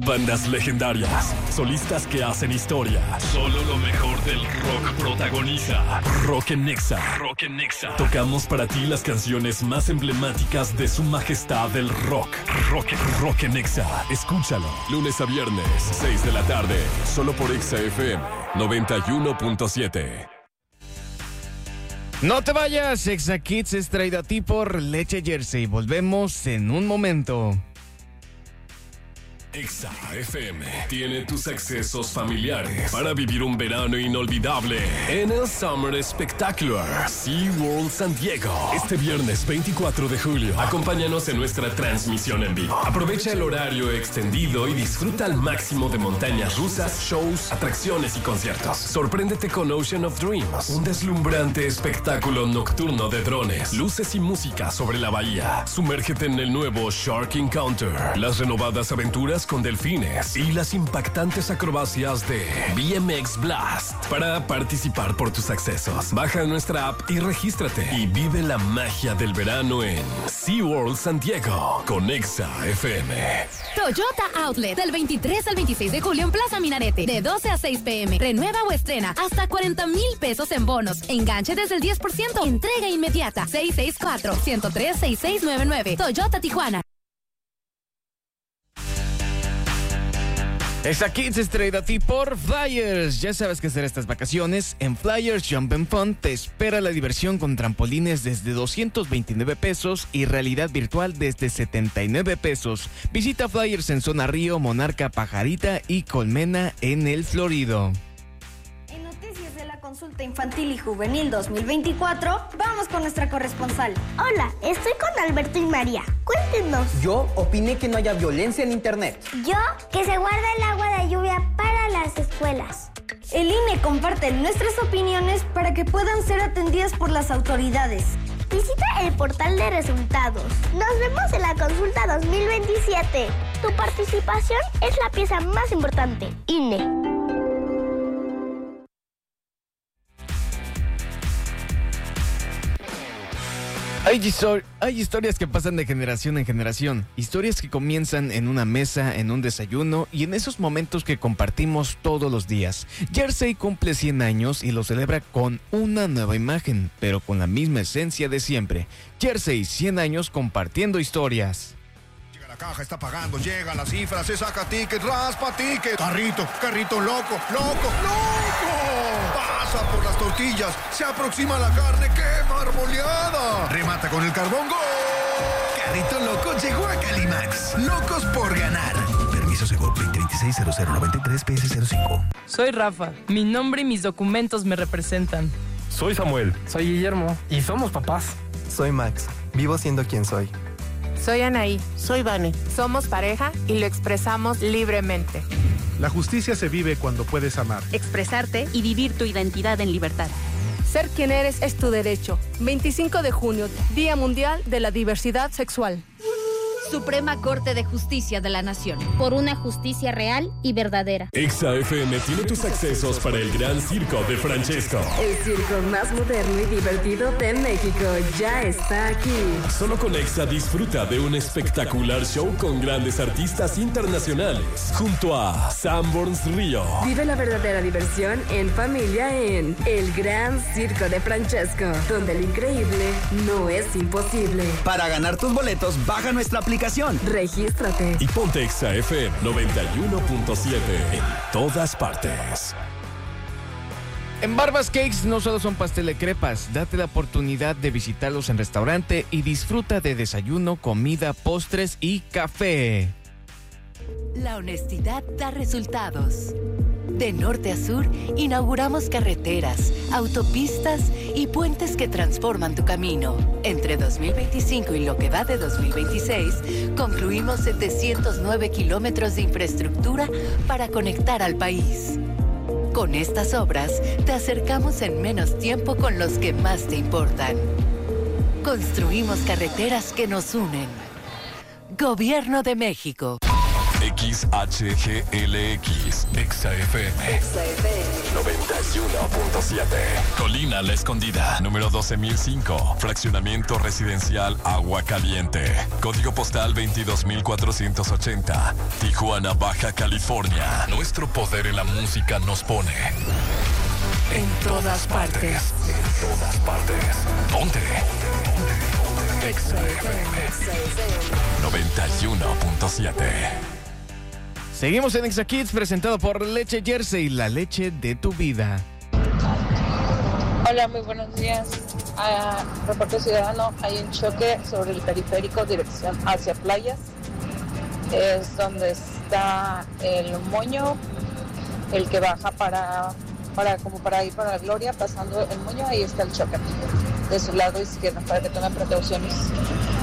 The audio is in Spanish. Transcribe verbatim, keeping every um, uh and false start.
Bandas legendarias, solistas que hacen historia. Solo lo mejor del rock protagoniza Rock en Nexa. Rock en Nexa. Tocamos para ti las canciones más emblemáticas de su majestad del rock. Rock, rock en Nexa. Escúchalo. Lunes a viernes, seis de la tarde. Solo por Exa F M noventa y uno punto siete. No te vayas, Exa Kids es traído a ti por Leche Jersey. Volvemos en un momento. Exa F M tiene tus accesos familiares para vivir un verano inolvidable en el Summer Spectacular SeaWorld San Diego. Este viernes veinticuatro de julio, acompáñanos en nuestra transmisión en vivo. Aprovecha el horario extendido y disfruta al máximo de montañas rusas, shows, atracciones y conciertos. Sorpréndete con Ocean of Dreams, un deslumbrante espectáculo nocturno de drones, luces y música sobre la bahía. Sumérgete en el nuevo Shark Encounter, las renovadas aventuras con delfines y las impactantes acrobacias de B M X Blast. Para participar por tus accesos, baja nuestra app y regístrate y vive la magia del verano en SeaWorld San Diego con Exa F M. Toyota Outlet, del veintitrés al veintiséis de julio en Plaza Minarete, de doce a seis pm. Renueva o estrena hasta cuarenta mil pesos en bonos. Enganche desde el diez por ciento. Entrega inmediata. seis seis cuatro, uno cero tres, seis seis nueve nueve. Toyota Tijuana. Exa Kids es traído a ti por Flyers. Ya sabes qué hacer estas vacaciones. En Flyers Jump and Fun te espera la diversión con trampolines desde doscientos veintinueve pesos y realidad virtual desde setenta y nueve pesos. Visita Flyers en Zona Río, Monarca, Pajarita y Colmena en el Florido. En noticias de la consulta infantil y juvenil dos mil veinticuatro, vamos con nuestra corresponsal. Hola, estoy con Alberto y María. Cuéntenos. Yo opiné que no haya violencia en internet. Yo, que se guarda el agua de lluvia para las escuelas. El I N E comparte nuestras opiniones para que puedan ser atendidas por las autoridades. Visita el portal de resultados. Nos vemos en la consulta dos mil veintisiete. Tu participación es la pieza más importante. I N E. Hay, histor- hay historias que pasan de generación en generación, historias que comienzan en una mesa, en un desayuno y en esos momentos que compartimos todos los días. Jersey cumple cien años y lo celebra con una nueva imagen, pero con la misma esencia de siempre. Jersey, cien años compartiendo historias. Llega la caja, está pagando, llega la cifra, se saca ticket, raspa ticket. Carrito, carrito loco, loco, loco. Pasa por las tortillas, se aproxima la carne, ¡qué marmoleada! Remata con el carbón, ¡gol! Carrito loco llegó a Calimax. Locos por ganar. Permiso Segov veinte veintiséis cero cero noventa y tres P S cero cinco. Soy Rafa. Mi nombre y mis documentos me representan. Soy Samuel. Soy Guillermo. Y somos papás. Soy Max. Vivo siendo quien soy. Soy Anaí. Soy Vane. Somos pareja y lo expresamos libremente. La justicia se vive cuando puedes amar, expresarte y vivir tu identidad en libertad. Ser quien eres es tu derecho. veinticinco de junio, Día Mundial de la Diversidad Sexual. Suprema Corte de Justicia de la Nación. Por una justicia real y verdadera. Exa F M tiene tus accesos para el Gran Circo de Francesco. El circo más moderno y divertido de México ya está aquí. Solo con Exa disfruta de un espectacular show con grandes artistas internacionales. Junto a Sanborns Río. Vive la verdadera diversión en familia en El Gran Circo de Francesco, donde lo increíble no es imposible. Para ganar tus boletos, baja nuestra aplicación. Regístrate. Y ponte Exa F M noventa y uno punto siete en todas partes. En Barbas Cakes no solo son pastel de crepas, date la oportunidad de visitarlos en restaurante y disfruta de desayuno, comida, postres y café. La honestidad da resultados. De norte a sur, inauguramos carreteras, autopistas y puentes que transforman tu camino. Entre dos mil veinticinco y lo que va de dos mil veintiséis, concluimos setecientos nueve kilómetros de infraestructura para conectar al país. Con estas obras, te acercamos en menos tiempo con los que más te importan. Construimos carreteras que nos unen. Gobierno de México. X H G L X, Exa F M, noventa y uno punto siete. Colina La Escondida, número doce mil cinco, fraccionamiento residencial Agua Caliente, código postal veintidós mil cuatrocientos ochenta, Tijuana, Baja California. Nuestro poder en la música nos pone en todas partes. En todas partes. Ponte. Exa F M noventa y uno punto siete. Seguimos en Exa Kids, presentado por Leche Jersey, la leche de tu vida. Hola, muy buenos días. Uh, reporte ciudadano, hay un choque sobre el periférico, dirección hacia Playas. Es donde está el Moño, el que baja para, para como para ir para la Gloria, pasando el Moño, ahí está el choque. De su lado izquierdo, para que tengan precauciones.